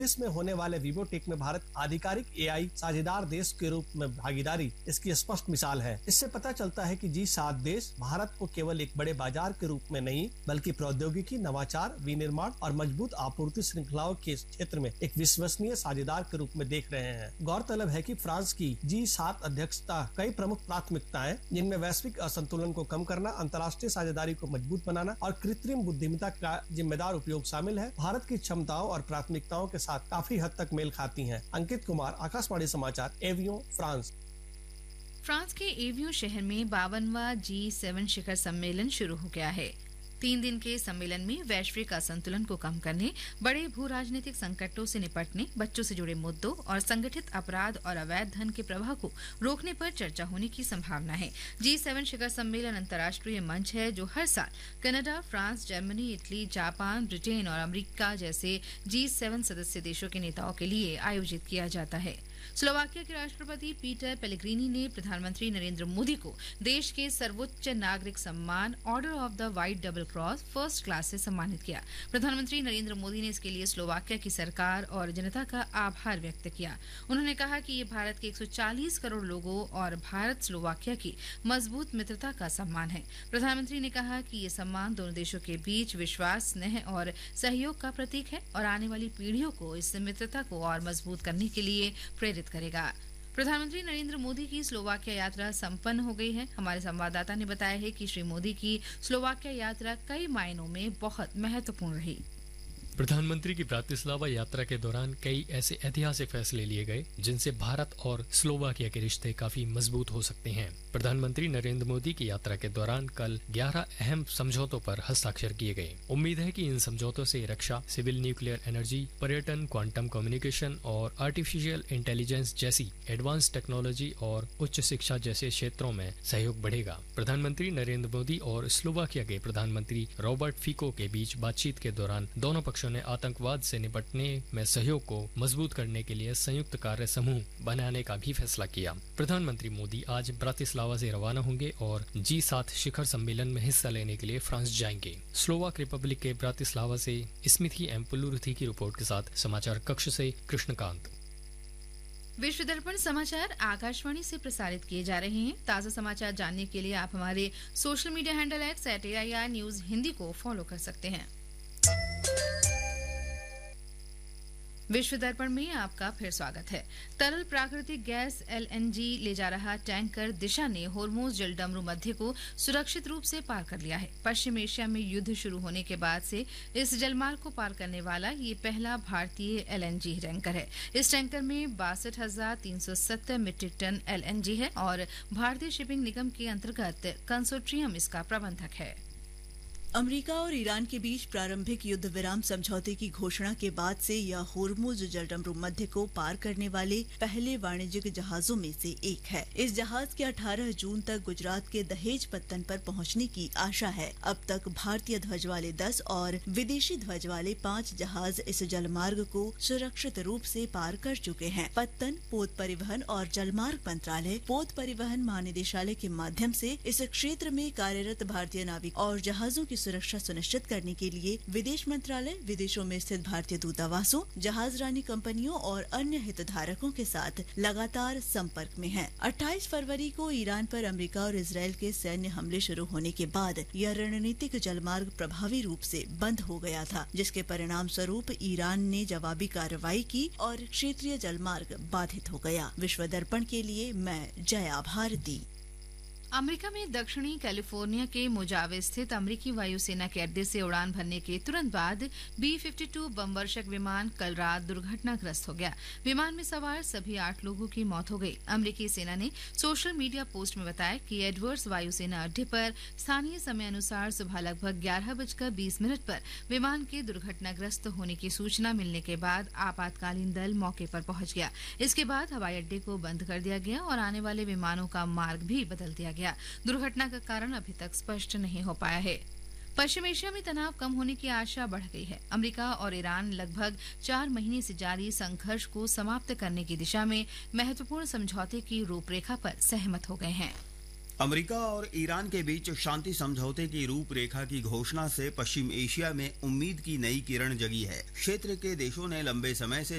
इसमें होने वाले वीवोटेक में भारत आधिकारिक एआई साझेदार देश के रूप में भागीदारी इसकी स्पष्ट मिसाल है। इससे पता चलता है कि G7 देश भारत को केवल एक बड़े बाजार के रूप में नहीं बल्कि प्रौद्योगिकी, नवाचार, विनिर्माण और मजबूत आपूर्ति श्रृंखलाओं के क्षेत्र में एक विश्वसनीय साझेदार के रूप में देख रहे हैं। गौरतलब है कि फ्रांस की G7 अध्यक्षता कई प्रमुख प्राथमिकताएं जिनमें वैश्विक असंतुलन को कम करना, अंतर्राष्ट्रीय साझेदारी को मजबूत बनाना और कृत्रिम बुद्धिमत्ता का जिम्मेदार उपयोग शामिल है, भारत की क्षमताओं और प्राथमिकताओं के साथ काफी हद तक मेल खाती हैं। अंकित कुमार, आकाशवाणी समाचार, एवियों, फ्रांस। फ्रांस के एवियों शहर में 52वां G7 शिखर सम्मेलन शुरू हो गया है। 3 दिन के सम्मेलन में वैश्विक असंतुलन को कम करने, बड़े भू राजनीतिक संकटों से निपटने, बच्चों से जुड़े मुद्दों और संगठित अपराध और अवैध धन के प्रवाह को रोकने पर चर्चा होने की संभावना है। G7 शिखर सम्मेलन अंतर्राष्ट्रीय मंच है जो हर साल Canada, France, Germany, Italy, Japan, Britain और अमेरिका जैसे G7 सदस्य देशों के नेताओं के लिए आयोजित किया जाता है। स्लोवाकिया के राष्ट्रपति पीटर पेलेग्रिनी ने प्रधानमंत्री नरेंद्र मोदी को देश के सर्वोच्च नागरिक सम्मान order of the white double cross first class से सम्मानित किया। प्रधानमंत्री नरेंद्र मोदी ने इसके लिए स्लोवाकिया की सरकार और जनता का आभार व्यक्त किया। उन्होंने कहा कि ये भारत के 140 करोड़ लोगों और भारत स्लोवाकिया की मजबूत मित्रता का सम्मान है। प्रधानमंत्री ने कहा कि ये सम्मान दोनों देशों के बीच विश्वास, स्नेह और सहयोग का प्रतीक है और आने वाली पीढ़ियों को इस मित्रता को और मजबूत करने के लिए प्रेरित करेगा। प्रधानमंत्री नरेंद्र मोदी की स्लोवाकिया यात्रा संपन्न हो गई है। हमारे संवाददाता ने बताया है कि श्री मोदी की स्लोवाकिया यात्रा कई मायनों में बहुत महत्वपूर्ण रही। प्रधानमंत्री की ब्रातिस्लावा यात्रा के दौरान कई ऐसे ऐतिहासिक फैसले लिए गए जिनसे भारत और स्लोवाकिया के रिश्ते काफी मजबूत हो सकते हैं। प्रधानमंत्री नरेंद्र मोदी की यात्रा के दौरान कल 11 अहम समझौतों पर हस्ताक्षर किए गए। उम्मीद है कि इन समझौतों से रक्षा, सिविल न्यूक्लियर एनर्जी, पर्यटन, क्वांटम कम्युनिकेशन और आर्टिफिशियल इंटेलिजेंस जैसी एडवांस टेक्नोलॉजी और उच्च शिक्षा जैसे क्षेत्रों में सहयोग बढ़ेगा। प्रधानमंत्री नरेंद्र मोदी और स्लोवाकिया के प्रधानमंत्री रॉबर्ट फिको के बीच बातचीत के दौरान दोनों पक्षों ने आतंकवाद से निपटने में सहयोग को मजबूत करने के लिए संयुक्त कार्य समूह बनाने का भी फैसला किया। प्रधानमंत्री मोदी आज ब्रातिस्लावा से रवाना होंगे और G7 शिखर सम्मेलन में हिस्सा लेने के लिए फ्रांस जाएंगे। स्लोवाक रिपब्लिक के ब्रातिस्लावा से स्मिथी एम पुलुरुथी की रिपोर्ट के साथ समाचार कक्ष से कृष्णकांत। विश्व दर्पण समाचार आकाशवाणी से प्रसारित किए जा रहे हैं। ताजा समाचार जानने के लिए आप हमारे social media handle @AIR news Hindi को फॉलो कर सकते हैं। विश्व दर्पण में आपका फिर स्वागत है। तरल प्राकृतिक गैस LNG ले जा रहा टैंकर दिशा ने होर्मुज जलडमरू मध्य को सुरक्षित रूप से पार कर लिया है। पश्चिम एशिया में युद्ध शुरू होने के बाद से इस जलमार्ग को पार करने वाला ये पहला भारतीय LNG टैंकर है। इस टैंकर में 62,370 मीट्रिक टन LNG है और भारतीय शिपिंग निगम के अंतर्गत कंसोर्टियम इसका प्रबंधक है। अमेरिका और ईरान के बीच प्रारंभिक युद्ध विराम समझौते की घोषणा के बाद से यह होर्मुज जलडमरू मध्य को पार करने वाले पहले वाणिज्यिक जहाजों में से एक है। इस जहाज के 18 जून तक गुजरात के दहेज पत्तन पर पहुंचने की आशा है। अब तक भारतीय ध्वज वाले 10 और विदेशी ध्वज वाले 5 जहाज इस जलमार्ग को सुरक्षित रूप से पार कर चुके हैं। पत्तन, पोत परिवहन और जलमार्ग मंत्रालय, पोत परिवहन महानिदेशालय के माध्यम से इस क्षेत्र में कार्यरत भारतीय नाविक और जहाजों की सुरक्षा सुनिश्चित करने के लिए विदेश मंत्रालय, विदेशों में स्थित भारतीय दूतावासों, जहाजरानी कंपनियों और अन्य हितधारकों के साथ लगातार संपर्क में है। 28 फरवरी को ईरान पर अमेरिका और इजरायल के सैन्य हमले शुरू होने के बाद यह रणनीतिक जलमार्ग प्रभावी रूप से बंद हो गया था, जिसके परिणाम स्वरूप ईरान ने जवाबी कार्रवाई की और क्षेत्रीय जलमार्ग बाधित हो गया। विश्व दर्पण के लिए मैं जया भारती। अमेरिका में दक्षिणी कैलिफोर्निया के मोजावे स्थित अमेरिकी वायुसेना के अड्डे से उड़ान भरने के तुरंत बाद B-52 बमवर्षक विमान कल रात दुर्घटनाग्रस्त हो गया। विमान में सवार सभी 8 लोगों की मौत हो गई। अमेरिकी सेना ने सोशल मीडिया पोस्ट में बताया कि एडवर्ड्स वायुसेना अड्डे पर स्थानीय समय अनुसार सुबह लगभग 11:20 पर विमान के दुर्घटनाग्रस्त होने की सूचना मिलने के बाद आपातकालीन दल मौके पर पहुंच गया। इसके बाद हवाई अड्डे को बंद कर दिया गया और आने वाले विमानों का मार्ग भी बदल दिया गया। दुर्घटना का कारण अभी तक स्पष्ट नहीं हो पाया है। पश्चिम एशिया में तनाव कम होने की आशा बढ़ गई है। अमेरिका और ईरान लगभग 4 महीने से जारी संघर्ष को समाप्त करने की दिशा में महत्वपूर्ण समझौते की रूपरेखा पर सहमत हो गए हैं। अमेरिका और ईरान के बीच शांति समझौते की रूपरेखा की घोषणा से पश्चिम एशिया में उम्मीद की नई किरण जगी है। क्षेत्र के देशों ने लंबे समय से